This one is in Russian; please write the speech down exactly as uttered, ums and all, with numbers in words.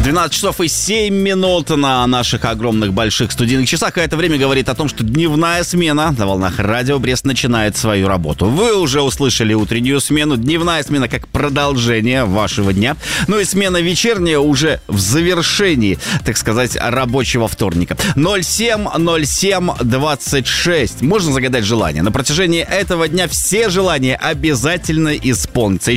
двенадцать часов и семь минут на наших огромных больших студийных часах. И это время говорит о том, что дневная смена на волнах радио Брест начинает свою работу. Вы уже услышали утреннюю смену. Дневная смена как продолжение вашего дня. Ну и смена вечерняя уже в завершении, так сказать, рабочего вторника. ноль семь ноль семь двадцать шесть. Можно загадать желание. На протяжении этого дня все желания обязательно исполнятся.